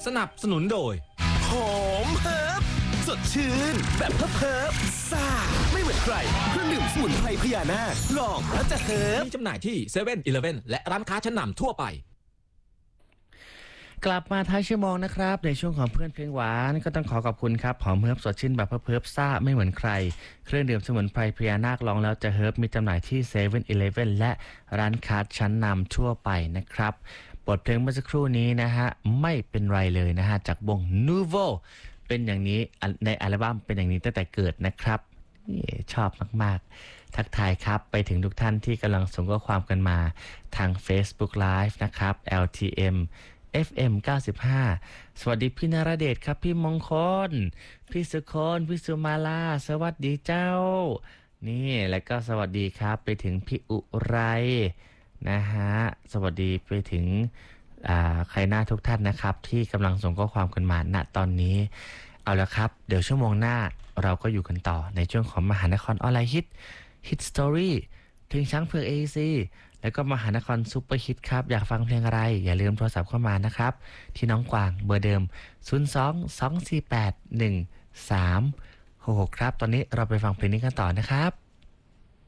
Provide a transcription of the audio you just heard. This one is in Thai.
สนับสนุนโดยหอมเฮิร์บสดชื่นแบบเฮิร์บซ่าไม่เหมือนใครเครื่องดื่มสมุนไพรพญานาคลองแล้วจะเฮิร์บมีจำหน่ายที่เซเว่นอีเลฟเว่นและร้านค้าชั้นนำทั่วไปกลับมาท้ายชั่วโมงนะครับในช่วงของเพื่อนเพลงหวานก็ต้องขอขอบคุณครับหอมเฮิร์บสดชื่นแบบเฮิร์บซ่าไม่เหมือนใครเครื่องดื่มสมุนไพรพญานาคลองแล้วจะเฮิร์บมีจำหน่ายที่เซเว่นอีเลฟเว่นและร้านค้าชั้นนำทั่วไปนะครับบทเพลงเมื่อสักครู่นี้นะฮะไม่เป็นไรเลยนะฮะจากวง Nuvo เป็นอย่างนี้ในอัลบั้มเป็นอย่างนี้ตั้งแต่เกิดนะครับชอบมากๆทักทายครับไปถึงทุกท่านที่กำลังส่งข้อความกันมาทาง Facebook Live นะครับ LTM FM 95สวัสดีพี่นรเดชครับพี่มงคลพี่สุคนพี่สุมาลาสวัสดีเจ้านี่แล้วก็สวัสดีครับไปถึงพี่อุไรนะฮะสวัสดีไปถึงใครหน้าทุกท่านนะครับที่กำลังส่งข้อความกันมาณตอนนี้เอาละครับเดี๋ยวชั่วโมงหน้าเราก็อยู่กันต่อในช่วงของมหานครออนไลน์ฮิตสตอรี่เพลงช้างเผือก AEC แล้วก็มหานครซุปเปอร์ฮิตครับอยากฟังเพลงอะไรอย่าลืมโทรศัพท์เข้ามานะครับที่น้องกวางเบอร์เดิม02 248 1366ครับตอนนี้เราไปฟังเพลงนี้กันต่อนะครับ